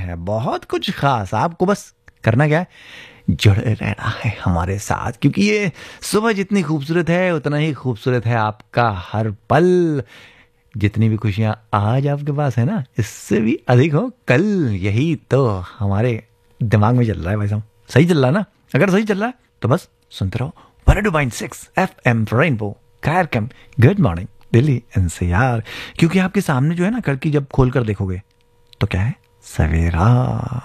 हैं बहुत कुछ खास। आपको बस करना क्या है, जुड़े रहना है हमारे साथ, क्योंकि ये सुबह जितनी खूबसूरत है उतना ही खूबसूरत है आपका हर पल। जितनी भी खुशियां आज आपके पास है ना, इससे भी अधिक हो कल। यही तो हमारे दिमाग में चल रहा है भाई साहब। सही चल रहा है ना? अगर सही चल रहा है तो बस सुनते रहो 102.6 FM रेनबो खैर cam. Good morning Delhi NCR, क्योंकि आपके सामने जो है ना, खिड़की जब खोल कर देखोगे तो क्या है, सवेरा।